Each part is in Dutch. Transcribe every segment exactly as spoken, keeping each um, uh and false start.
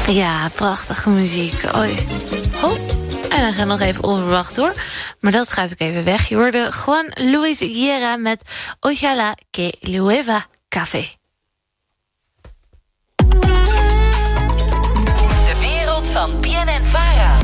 Ja, prachtige muziek. Oei. Oh. En dan gaan we nog even onverwacht door. Maar dat schuif ik even weg. Je hoorde Juan Luis Guerra met Ojalá que llueva café. De wereld van B N N Vara.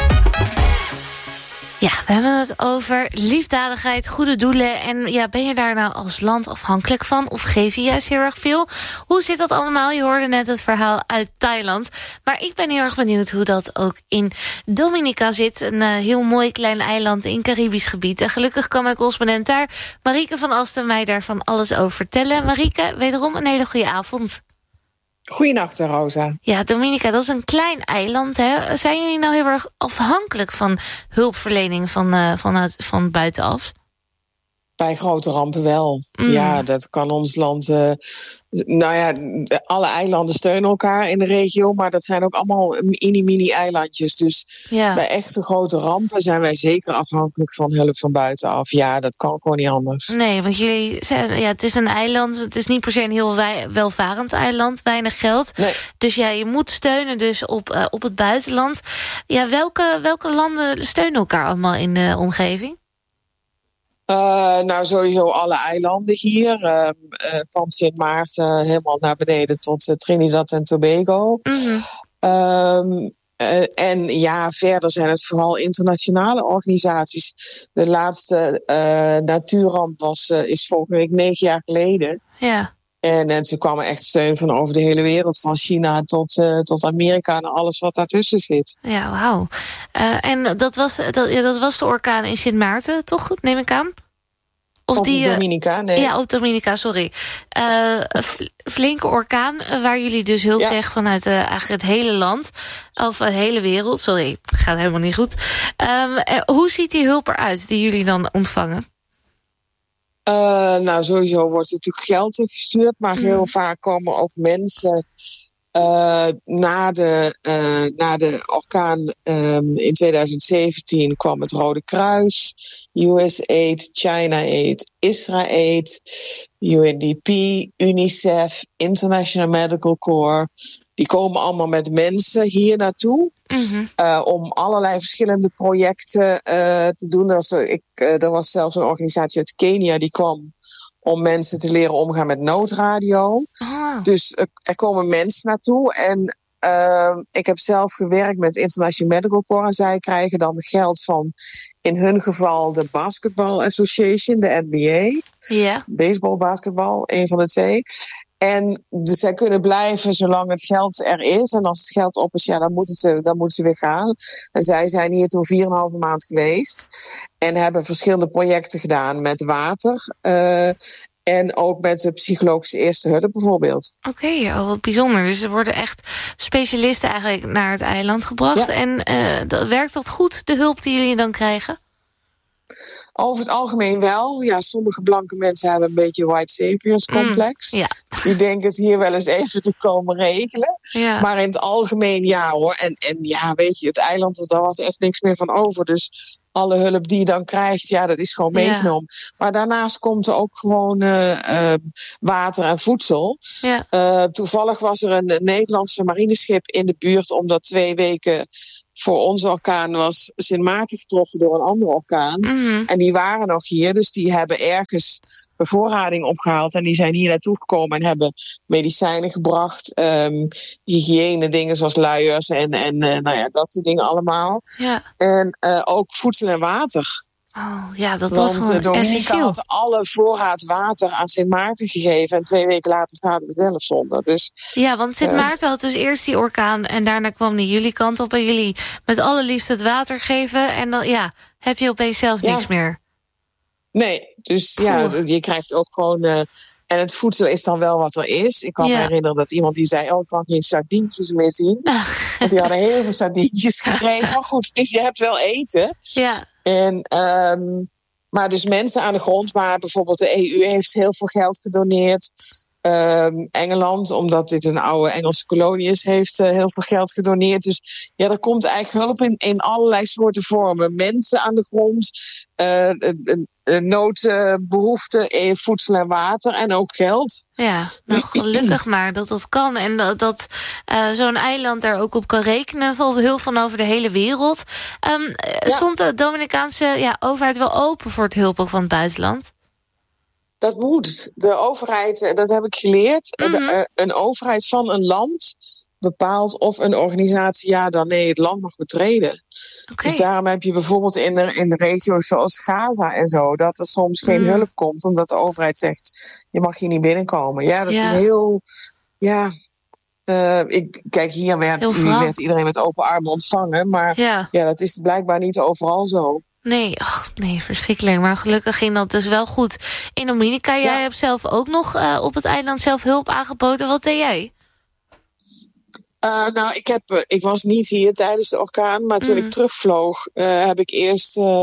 Ja, we hebben het over liefdadigheid, goede doelen. En ja, ben je daar nou als land afhankelijk van? Of geef je juist heel erg veel? Hoe zit dat allemaal? Je hoorde net het verhaal uit Thailand. Maar ik ben heel erg benieuwd hoe dat ook in Dominica zit. Een uh, heel mooi klein eiland in Caribisch gebied. En gelukkig kan mijn correspondent daar, Marieke van Asten, mij daarvan alles over vertellen. Marieke, wederom een hele goede avond. Goeienacht, Rosa. Ja, Dominica, dat is een klein eiland, hè? Zijn jullie nou heel erg afhankelijk van hulpverlening van, uh, vanuit, van buitenaf? Bij grote rampen wel. Mm. Ja, dat kan ons land... Uh, nou ja, alle eilanden steunen elkaar in de regio, maar dat zijn ook allemaal mini-mini-eilandjes. Dus ja. Bij echte grote rampen zijn wij zeker afhankelijk van hulp van buitenaf. Ja, dat kan gewoon niet anders. Nee, want jullie zijn, ja, het is een eiland, het is niet per se een heel wij, welvarend eiland, weinig geld. Nee. Dus ja, je moet steunen dus op, uh, op het buitenland. Ja, welke, welke landen steunen elkaar allemaal in de omgeving? Uh, nou, sowieso alle eilanden hier. Uh, uh, van Sint Maarten helemaal naar beneden tot uh, Trinidad en Tobago. Mm-hmm. Um, uh, en ja, verder zijn het vooral internationale organisaties. De laatste uh, natuurramp was, uh, is vorige week negen jaar geleden. Ja. En, en ze kwamen echt steun van over de hele wereld. Van China tot, uh, tot Amerika en alles wat daartussen zit. Ja, wauw. Uh, en dat was, dat, ja, dat was de orkaan in Sint Maarten, toch? Neem ik aan? Of, of die, Dominica, nee. Ja, of Dominica, sorry. Uh, flinke orkaan, waar jullie dus hulp ja. kregen vanuit uh, eigenlijk het hele land. Of de hele wereld, sorry, gaat helemaal niet goed. Um, uh, hoe ziet die hulp eruit die jullie dan ontvangen? Uh, nou, sowieso wordt natuurlijk geld gestuurd, maar heel mm. vaak komen ook mensen uh, na, de, uh, na de orkaan um, in twintig zeventien kwam het Rode Kruis, U S Aid, China Aid, Israël Aid, U N D P, UNICEF, International Medical Corps. Die komen allemaal met mensen hier naartoe mm-hmm. uh, om allerlei verschillende projecten uh, te doen. Er was, ik, uh, er was zelfs een organisatie uit Kenia die kwam om mensen te leren omgaan met noodradio. Ah. Dus uh, er komen mensen naartoe. En uh, ik heb zelf gewerkt met International Medical Corps. En zij krijgen dan geld van, in hun geval, de Basketball Association, de N B A. Yeah. Baseball, basketbal, een van de twee. En dus zij kunnen blijven zolang het geld er is. En als het geld op is, ja, dan moeten ze, dan moeten ze weer gaan. En zij zijn hier toen vier en een halve maand geweest. En hebben verschillende projecten gedaan met water. Uh, en ook met de psychologische eerste hulp bijvoorbeeld. Oké, okay, oh, wat bijzonder. Dus er worden echt specialisten eigenlijk naar het eiland gebracht. Ja. En uh, dat, werkt dat goed, de hulp die jullie dan krijgen? Over het algemeen wel. Ja, sommige blanke mensen hebben een beetje white saviors complex. Mm, ja. Die denken het hier wel eens even te komen regelen. Ja. Maar in het algemeen ja hoor. En, en ja, weet je, het eiland, daar was echt niks meer van over. Dus alle hulp die je dan krijgt, ja, dat is gewoon meegenomen. Ja. Maar daarnaast komt er ook gewoon uh, uh, water en voedsel. Ja. Uh, toevallig was er een Nederlandse marineschip in de buurt, omdat twee weken voor onze orkaan was Sint Maarten getroffen door een andere orkaan. Mm-hmm. En die waren nog hier, dus die hebben ergens bevoorrading opgehaald. En die zijn hier naartoe gekomen en hebben medicijnen gebracht. Um, hygiëne dingen zoals luiers en, en uh, nou ja, dat soort dingen allemaal. Ja. En uh, ook voedsel en water. Oh, ja, dat Want was gewoon Dominica had alle voorraad water aan Sint Maarten gegeven. En twee weken later zaten we zelf zonder. Dus, ja, want Sint Maarten uh, had dus eerst die orkaan. En daarna kwam die jullie kant op. En jullie met alle liefst het water geven. En dan ja, heb je opeens zelf ja. niks meer. Nee, dus Poeh. ja, je krijgt ook gewoon... Uh, en het voedsel is dan wel wat er is. Ik kan ja. me herinneren dat iemand die zei... oh, ik kan geen sardientjes meer zien. Want die hadden heel veel sardientjes gekregen. Maar goed, dus je hebt wel eten. Ja. En, um, maar dus mensen aan de grond, maar bijvoorbeeld de E U heeft heel veel geld gedoneerd. Um, Engeland, omdat dit een oude Engelse kolonie is, heeft uh, heel veel geld gedoneerd. Dus ja, er komt eigenlijk hulp in, in allerlei soorten vormen. Mensen aan de grond, uh, uh, uh, noodbehoeften, uh, voedsel en water en ook geld. Ja, nou gelukkig maar dat dat kan. En dat, dat uh, zo'n eiland daar ook op kan rekenen. Heel van over de hele wereld. Um, ja. Stond de Dominicaanse ja, overheid wel open voor het hulp van het buitenland? Dat moet. De overheid, dat heb ik geleerd. Mm-hmm. De, uh, een overheid van een land bepaalt of een organisatie ja dan nee het land mag betreden. Okay. Dus daarom heb je bijvoorbeeld in de, in de regio's zoals Gaza en zo, dat er soms geen mm. hulp komt, omdat de overheid zegt, je mag hier niet binnenkomen. Ja, dat ja. is heel, ja, uh, ik, kijk, hier werd, hier werd iedereen met open armen ontvangen, maar ja. ja, dat is blijkbaar niet overal zo. Nee, ach, nee, verschrikkelijk. Maar gelukkig ging dat dus wel goed. In Dominica, jij ja. hebt zelf ook nog uh, op het eiland zelf hulp aangeboden. Wat deed jij? Uh, nou, ik, heb, uh, ik was niet hier tijdens de orkaan, maar toen mm. ik terugvloog, uh, heb ik eerst uh,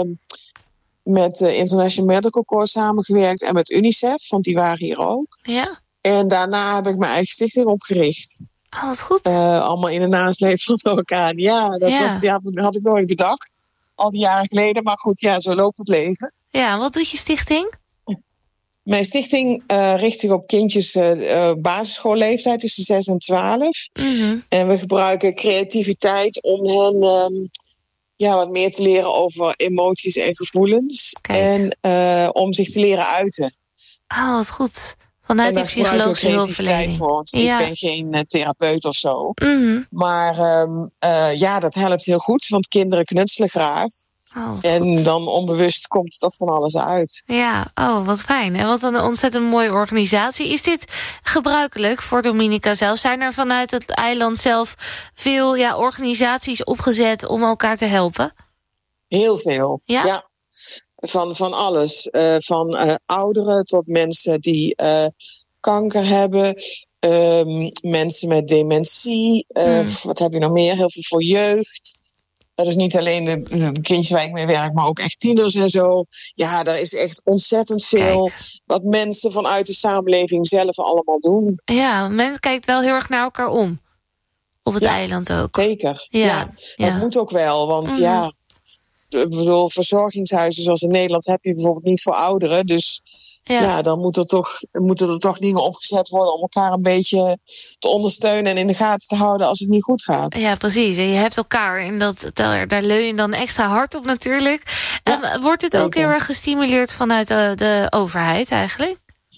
met de uh, International Medical Corps samengewerkt en met UNICEF, want die waren hier ook. Ja. En daarna heb ik mijn eigen stichting opgericht. Oh, wat goed. Uh, allemaal in de nasleep van de orkaan. Ja, dat, ja. Was, ja, dat had ik nooit bedacht. Al die jaren geleden, maar goed, ja, zo loopt het leven. Ja, wat doet je stichting? Mijn stichting uh, richt zich op kindjes uh, basisschoolleeftijd tussen zes en twaalf. Mm-hmm. En we gebruiken creativiteit om hen um, ja, wat meer te leren over emoties en gevoelens. Kijk. En uh, om zich te leren uiten. Oh, wat goed. Vanuit die psychologische hulpverlening. Want ja. ik ben geen uh, therapeut of zo. Mm-hmm. Maar um, uh, ja, dat helpt heel goed, want kinderen knutselen graag. Oh, en goed. dan onbewust komt er toch van alles uit. Ja, oh, wat fijn. En wat een ontzettend mooie organisatie. Is dit gebruikelijk voor Dominica zelf? Zijn er vanuit het eiland zelf veel ja, organisaties opgezet om elkaar te helpen? Heel veel, ja. ja. Van, van alles. Uh, van uh, ouderen tot mensen die uh, kanker hebben. Um, mensen met dementie. Uh, hmm. Wat heb je nog meer? Heel veel voor jeugd. Dat is niet alleen de, de kindjes waar ik mee werk, maar ook echt tieners en zo. Ja, daar is echt ontzettend veel Kijk. wat mensen vanuit de samenleving zelf allemaal doen. Ja, men kijkt wel heel erg naar elkaar om. Op het ja, eiland ook. Zeker. Ja, ja, ja. dat moet ook wel, want mm. ja... Ik bedoel, verzorgingshuizen zoals in Nederland heb je bijvoorbeeld niet voor ouderen. Dus ja, ja dan moet er toch, moeten er toch dingen opgezet worden om elkaar een beetje te ondersteunen en in de gaten te houden als het niet goed gaat. Ja, precies. En je hebt elkaar en dat, daar, daar leun je dan extra hard op natuurlijk. Ja, en wordt dit zeker. ook heel erg gestimuleerd vanuit de, de overheid eigenlijk?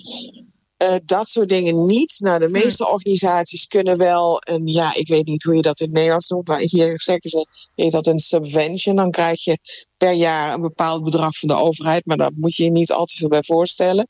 Uh, dat soort dingen niet. Nou, de meeste hmm. organisaties kunnen wel een, ja, ik weet niet hoe je dat in het Nederlands noemt, maar hier zeggen ze, heet dat een subvention. Dan krijg je per jaar een bepaald bedrag van de overheid, maar daar moet je je niet al te veel bij voorstellen.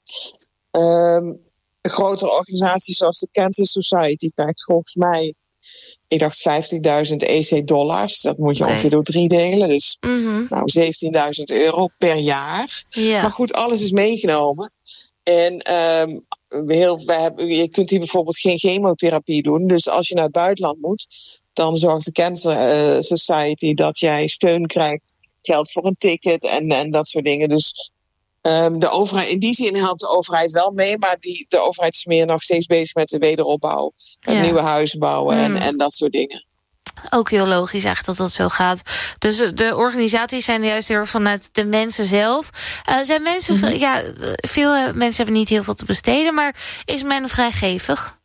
Um, grotere organisaties zoals de Cancer Society krijgt volgens mij, ik dacht vijftigduizend E C dollars. Dat moet je okay. ongeveer door drie delen. Dus mm-hmm. nou, zeventienduizend euro per jaar. Ja. Maar goed, alles is meegenomen. En um, heel, wij hebben, je kunt hier bijvoorbeeld geen chemotherapie doen. Dus als je naar het buitenland moet, dan zorgt de Cancer uh, Society dat jij steun krijgt. Geld voor een ticket en, en dat soort dingen. Dus um, de overheid, in die zin helpt de overheid wel mee. Maar die, de overheid is meer nog steeds bezig met de wederopbouw. Met ja. nieuwe huizen bouwen mm. en, en dat soort dingen. Ook heel logisch eigenlijk dat dat zo gaat. Dus de organisaties zijn juist heel vanuit de mensen zelf. Uh, zijn mensen, mm-hmm. ja, veel mensen hebben niet heel veel te besteden, maar is men vrijgevig?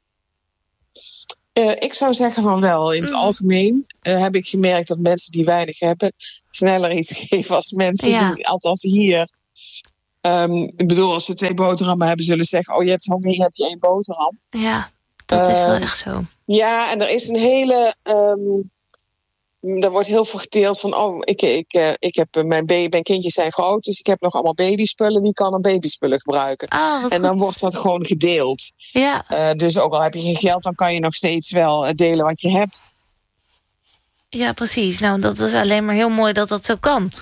Uh, ik zou zeggen van wel. In het mm. algemeen uh, heb ik gemerkt dat mensen die weinig hebben sneller iets geven als mensen ja. die, althans hier. Um, ik bedoel, als ze twee boterhammen hebben, zullen ze zeggen, oh, je hebt honger, heb je één boterham. Ja, dat uh, is wel echt zo. Ja, en er is een hele... Um, er wordt heel veel gedeeld van... oh, ik, ik, uh, ik heb mijn, baby, mijn kindjes zijn groot... dus ik heb nog allemaal babyspullen. Wie kan een babyspullen gebruiken? Oh, en dan goed. wordt dat gewoon gedeeld. Ja. Uh, dus ook al heb je geen geld... dan kan je nog steeds wel delen wat je hebt. Ja, precies. Nou, dat is alleen maar heel mooi dat dat zo kan.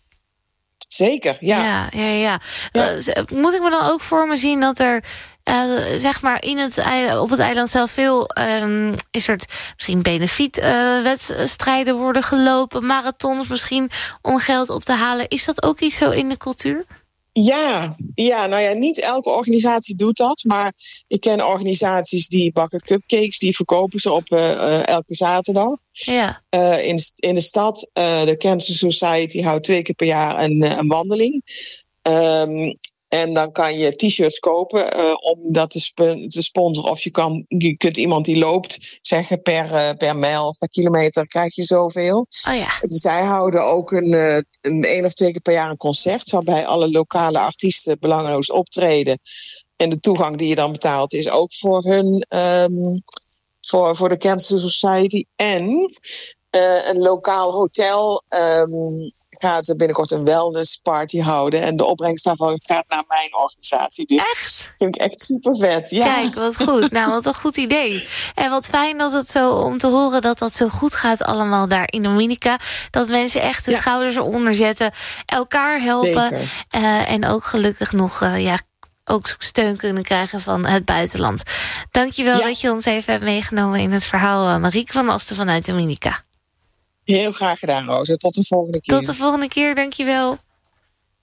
Zeker, ja. Ja, ja, ja. ja. Uh, moet ik me dan ook voor me zien dat er... Uh, zeg maar in het, op het eiland zelf veel um, is er misschien benefietwedstrijden uh, worden gelopen, marathons misschien om geld op te halen. Is dat ook iets zo in de cultuur? Ja, ja, nou ja, niet elke organisatie doet dat. Maar ik ken organisaties die bakken cupcakes. Die verkopen ze op uh, uh, elke zaterdag. Ja. Uh, in, in de stad, uh, de Cancer Society houdt twee keer per jaar een, een wandeling. Um, En dan kan je t-shirts kopen uh, om dat te, sp- te sponsoren. Of je, kan, je kunt iemand die loopt zeggen per, uh, per mijl of per kilometer krijg je zoveel. Oh ja. Dus zij houden ook een, uh, een één of twee keer per jaar een concert. Waarbij alle lokale artiesten belangeloos optreden. En de toegang die je dan betaalt is ook voor hun, um, voor, voor de Cancer Society. En uh, een lokaal hotel Um, gaat binnenkort een wellness party houden. En de opbrengst daarvan gaat naar mijn organisatie. Dus echt? Vind ik echt super vet. Ja. Kijk, wat goed. Nou, wat een goed idee. En wat fijn dat het zo, om te horen dat dat zo goed gaat allemaal daar in Dominica. Dat mensen echt de ja. schouders eronder zetten. Elkaar helpen. Uh, en ook gelukkig nog uh, ja, ook steun kunnen krijgen van het buitenland. Dankjewel ja. dat je ons even hebt meegenomen in het verhaal. Uh, Marieke van Asten vanuit Dominica. Heel graag gedaan, Roos. Tot de volgende keer. Tot de volgende keer, dankjewel.